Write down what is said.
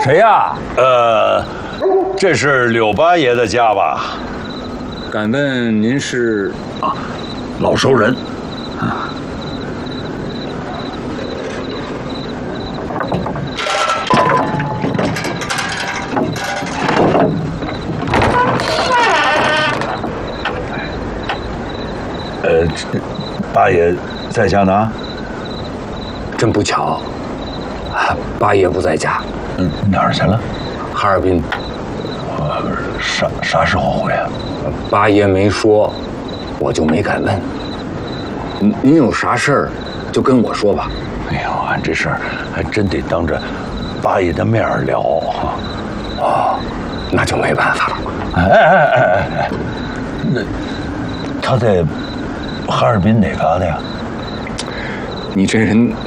谁呀？ 这是柳八爷的家吧？ 敢问您是？ 老熟人。八爷在家呢？ 真不巧，八爷不在家。 哪儿去了？ 哈尔滨。 啥时候回啊？ 八爷没说，我就没敢问。您有啥事儿，就跟我说吧。 哎呦，俺这事儿还真得当着八爷的面聊啊。 哦，那就没办法了。 哎，那他在哈尔滨哪嘎达呀？ 你这人